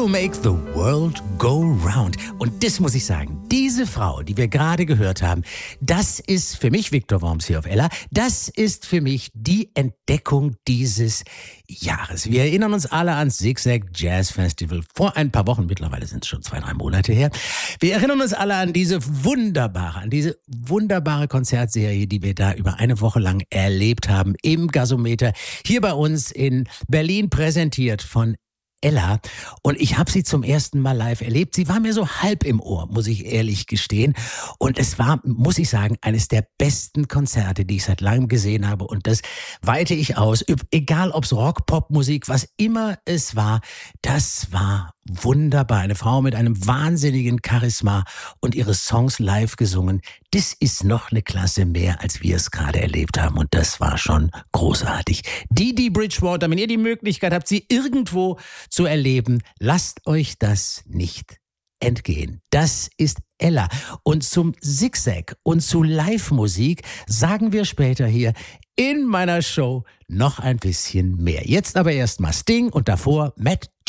People make the world go round. Und das muss ich sagen, diese Frau, die wir gerade gehört haben, das ist für mich, Viktor Worms hier auf Ella, das ist für mich die Entdeckung dieses Jahres. Wir erinnern uns alle ans Zigzag Jazz Festival vor ein paar Wochen, mittlerweile sind es schon 2-3 Monate her. Wir erinnern uns alle an diese wunderbare Konzertserie, die wir da über eine Woche lang erlebt haben im Gasometer, hier bei uns in Berlin, präsentiert von Ella, und ich habe sie zum ersten Mal live erlebt. Sie war mir so halb im Ohr, muss ich ehrlich gestehen. Und es war, muss ich sagen, eines der besten Konzerte, die ich seit langem gesehen habe. Und das weite ich aus. Egal ob's Rock, Popmusik, was immer es war, das war wunderbar. Eine Frau mit einem wahnsinnigen Charisma und ihre Songs live gesungen. Das ist noch eine Klasse mehr, als wir es gerade erlebt haben. Und das war schon großartig. Didi Bridgewater, wenn ihr die Möglichkeit habt, sie irgendwo zu erleben, lasst euch das nicht entgehen. Das ist Ella. Und zum Zigzag und zu Live-Musik sagen wir später hier in meiner Show noch ein bisschen mehr. Jetzt aber erstmal Sting und davor Matt